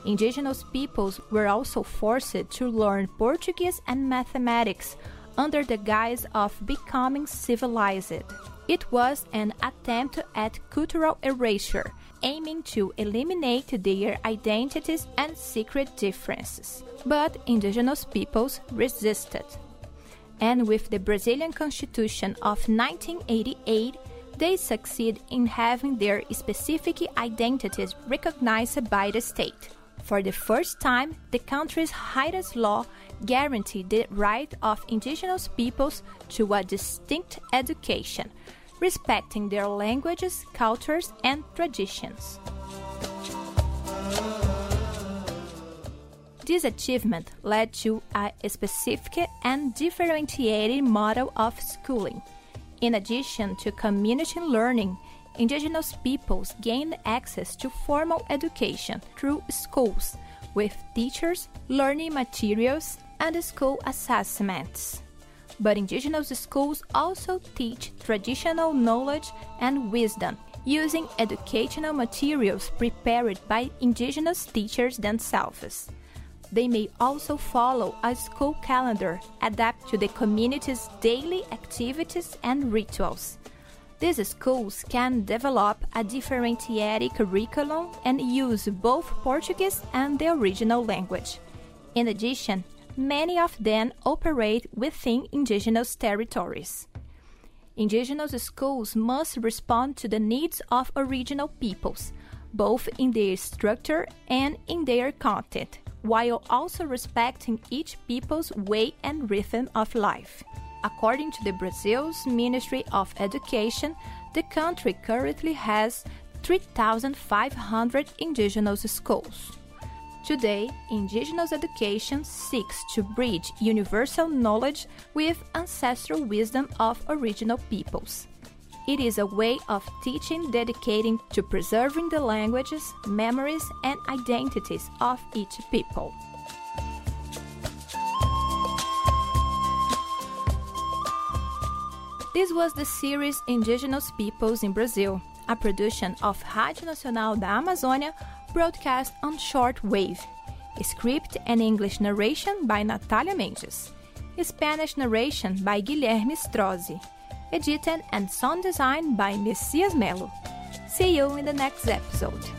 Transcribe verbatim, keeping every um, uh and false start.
Indigenous peoples were also forced to learn Portuguese and mathematics under the guise of becoming civilized. It was an attempt at cultural erasure, aiming to eliminate their identities and secret differences. But indigenous peoples resisted. And with the Brazilian Constitution of nineteen eighty-eight, they succeed in having their specific identities recognized by the state. For the first time, the country's highest law guaranteed the right of indigenous peoples to a distinct education, respecting their languages, cultures, and traditions. This achievement led to a specific and differentiated model of schooling. In addition to community learning, indigenous peoples gained access to formal education through schools, with teachers, learning materials, and school assessments. But indigenous schools also teach traditional knowledge and wisdom, using educational materials prepared by indigenous teachers themselves. They may also follow a school calendar adapted to the community's daily activities and rituals. These schools can develop a differentiated curriculum and use both Portuguese and the original language. In addition, many of them operate within indigenous territories. Indigenous schools must respond to the needs of original peoples, both in their structure and in their content, while also respecting each people's way and rhythm of life. According to the Brazil's Ministry of Education, the country currently has three thousand five hundred indigenous schools. Today, indigenous education seeks to bridge universal knowledge with ancestral wisdom of original peoples. It is a way of teaching dedicating to preserving the languages, memories, and identities of each people. This was the series Indigenous Peoples in Brazil, a production of Rádio Nacional da Amazônia, broadcast on shortwave. Script and English narration by Natalia Mendes. Spanish narration by Guilherme Strozzi. Edited and sound design by Messias Melo. See you in the next episode.